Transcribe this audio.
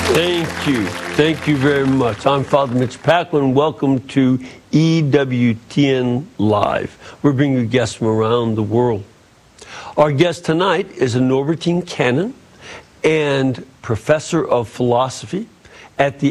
Thank you. Thank you very much. I'm Father Mitch Packlin. Welcome to EWTN Live. We're bringing you guests from around the world. Our guest tonight is a Norbertine canon and professor of philosophy at the